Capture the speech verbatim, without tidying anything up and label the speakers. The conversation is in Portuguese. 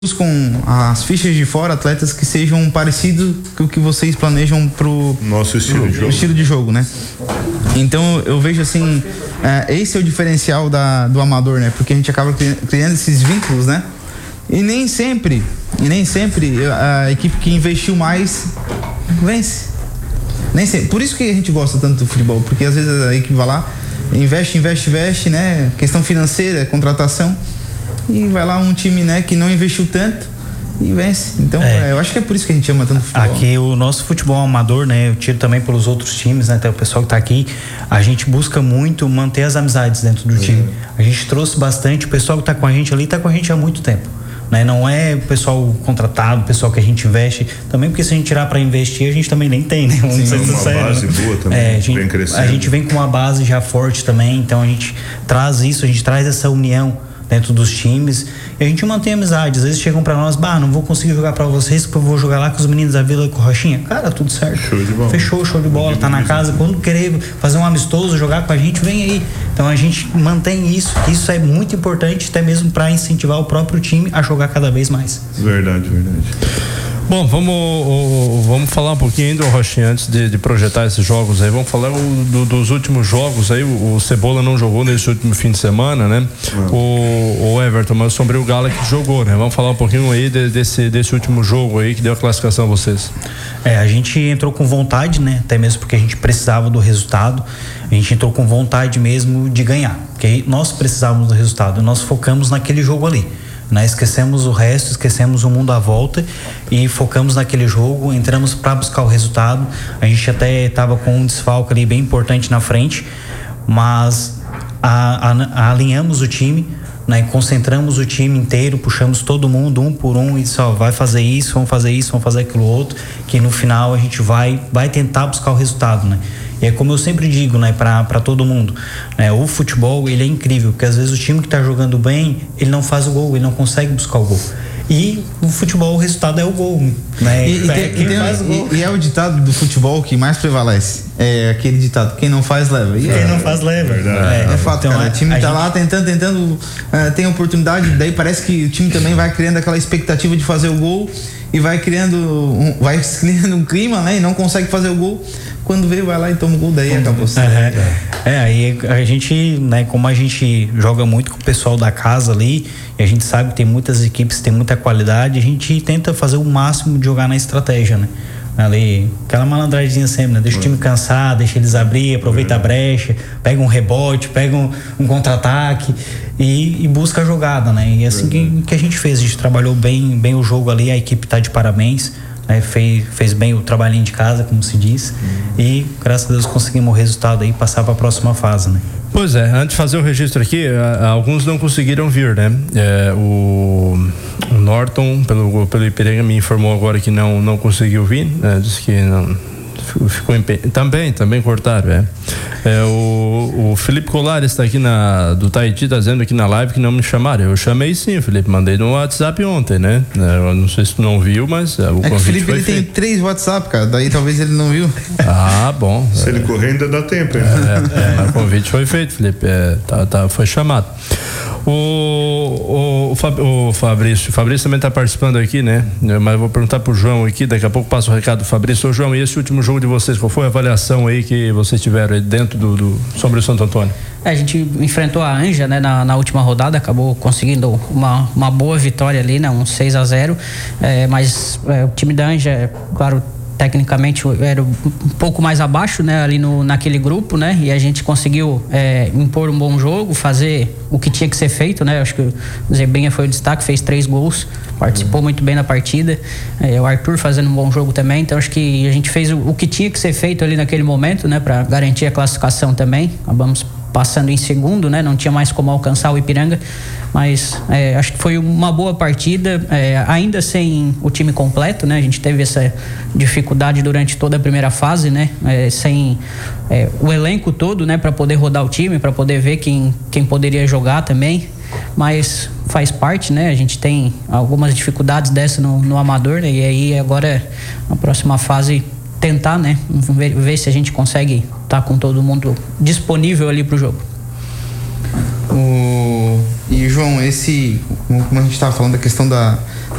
Speaker 1: com as fichas de fora atletas que sejam parecidos com o que vocês planejam pro
Speaker 2: nosso estilo,
Speaker 1: pro,
Speaker 2: de, jogo.
Speaker 1: estilo de jogo, né? Então eu vejo assim, é, esse é o diferencial da, do amador, né? Porque a gente acaba criando esses vínculos, né? E nem sempre, e nem sempre a equipe que investiu mais vence. Nem sempre. Por isso que a gente gosta tanto do futebol, porque às vezes a equipe vai lá, investe, investe, investe, né? Questão financeira, contratação. E vai lá um time, né, que não investiu tanto e vence. Então, é. eu acho que é por isso que a gente ama tanto futebol.
Speaker 3: Aqui o nosso futebol amador, né, eu tiro também pelos outros times, né, até o pessoal que tá aqui, a gente busca muito manter as amizades dentro do é. time. A gente trouxe bastante, o pessoal que tá com a gente ali tá com a gente há muito tempo. Né? Não é o pessoal contratado, o pessoal que a gente investe, também porque se a gente tirar para investir, a gente também nem tem, né? Vamos
Speaker 2: Sim,
Speaker 3: ser
Speaker 2: uma
Speaker 3: sinceros,
Speaker 2: base
Speaker 3: né?
Speaker 2: boa também,
Speaker 3: é, a gente,
Speaker 2: vem crescendo.
Speaker 3: A gente vem com uma base já forte também, então a gente traz isso, a gente traz essa união dentro dos times e a gente mantém amizade. Às vezes chegam pra nós, bah, não vou conseguir jogar pra vocês porque eu vou jogar lá com os meninos da Vila com o Rochinha. Cara, tudo certo.
Speaker 2: Show de bola.
Speaker 3: Fechou, show de bola, tá na casa. Quando querer fazer um amistoso, jogar com a gente, vem aí. Então a gente mantém isso, que isso é muito importante até mesmo pra incentivar o próprio time a jogar cada vez mais.
Speaker 2: Verdade, verdade.
Speaker 4: Bom, vamos, vamos falar um pouquinho ainda, Rochinha, antes de, de projetar esses jogos aí. Vamos falar o, do, dos últimos jogos aí. O, o Cebola não jogou nesse último fim de semana, né? O, o Everton, mas o Sombrio Gala que jogou, né? Vamos falar um pouquinho aí de, desse, desse último jogo aí que deu a classificação a vocês.
Speaker 3: É, a gente entrou com vontade, né? Até mesmo porque a gente precisava do resultado. A gente entrou com vontade mesmo de ganhar, porque nós precisávamos do resultado. Nós focamos naquele jogo ali. Né? Esquecemos o resto, esquecemos o mundo à volta e focamos naquele jogo, entramos para buscar o resultado. A gente até estava com um desfalque ali bem importante na frente, mas a, a, a, alinhamos o time, né? Concentramos o time inteiro, puxamos todo mundo um por um e só vai fazer isso, vamos fazer isso, vamos fazer aquilo outro, que no final a gente vai, vai tentar buscar o resultado, né? E é como eu sempre digo, né, pra, pra todo mundo, né, o futebol, ele é incrível, porque às vezes o time que tá jogando bem, ele não faz o gol, ele não consegue buscar o gol. E o futebol, o resultado é o gol, né?
Speaker 1: E, e,
Speaker 3: é,
Speaker 1: tem, tem, faz o gol. E, e é o ditado do futebol que mais prevalece. É aquele ditado, quem não faz, leva. E
Speaker 3: quem
Speaker 1: é,
Speaker 3: não faz, leva.
Speaker 1: É, é, é fato, então, cara. O time tá
Speaker 3: gente...
Speaker 1: lá tentando, tentando, uh, tem oportunidade, daí parece que o time também vai criando aquela expectativa de fazer o gol e vai criando um, vai criando um clima, né? E não consegue fazer o gol. Quando veio, vai lá e toma o gol, daí acabou.
Speaker 3: É, é, aí a gente, né, como a gente joga muito com o pessoal da casa ali, e a gente sabe que tem muitas equipes que tem muita qualidade, a gente tenta fazer o máximo de jogar na estratégia, né? Ali, aquela malandragem sempre, né? Deixa o time cansar, deixa eles abrir, aproveita a brecha, pega um rebote, pega um, um contra-ataque e, e busca a jogada, né? E assim que, que a gente fez, a gente trabalhou bem, bem o jogo ali, a equipe tá de parabéns. Né, fez, fez bem o trabalhinho de casa, como se diz, uhum. E graças a Deus conseguimos o resultado aí, passar para a próxima fase, né?
Speaker 4: Pois é, antes de fazer o registro aqui, alguns não conseguiram vir, né? É, o, o Norton, pelo, pelo Ipiranga, me informou agora que não, não conseguiu vir, né? Disse que não, ficou em pé. Também, também cortaram, é. É, o, o Felipe Colares está aqui na, do Tahiti, está dizendo aqui na live que não me chamaram. Eu chamei sim, Felipe, mandei no WhatsApp ontem, né? Eu não sei se tu não viu, mas o
Speaker 1: é
Speaker 4: convite
Speaker 1: que o Felipe
Speaker 4: foi
Speaker 1: ele
Speaker 4: feito.
Speaker 1: tem três WhatsApp, cara, daí talvez ele não viu.
Speaker 4: Ah, bom.
Speaker 2: Se é. ele correr ainda dá tempo, hein?
Speaker 4: É, é, o convite foi feito, Felipe, é, tá, tá, foi chamado. O, o, o, Fab, o Fabrício, o Fabrício também está participando aqui, né? Mas eu vou perguntar pro João aqui, daqui a pouco passo o recado do Fabrício. Ô João, e esse último jogo de vocês, qual foi a avaliação aí que vocês tiveram aí dentro do, do Sombrio Santo Antônio?
Speaker 5: É, a gente enfrentou a Anja, né, na, na última rodada, acabou conseguindo uma, uma boa vitória ali, né, um seis a zero, é, mas é, o time da Anja, claro, tecnicamente era um pouco mais abaixo, né, ali no, naquele grupo, né, e a gente conseguiu é, impor um bom jogo, fazer o que tinha que ser feito, né, acho que o Zebrinha foi o destaque, fez três gols, participou uhum. muito bem na partida, é, o Arthur fazendo um bom jogo também, então acho que a gente fez o, o que tinha que ser feito ali naquele momento, né, para garantir a classificação também, acabamos passando em segundo, né? Não tinha mais como alcançar o Ipiranga, mas é, acho que foi uma boa partida, é, ainda sem o time completo, né? A gente teve essa dificuldade durante toda a primeira fase, né? É, sem é, o elenco todo, né? Para poder rodar o time, para poder ver quem, quem poderia jogar também, mas faz parte, né? A gente tem algumas dificuldades dessa no, no amador, né? E aí agora na próxima fase tentar, né? Ver, ver se a gente consegue estar tá com todo mundo disponível ali pro jogo.
Speaker 1: O... E João, esse, como a gente estava falando da questão da,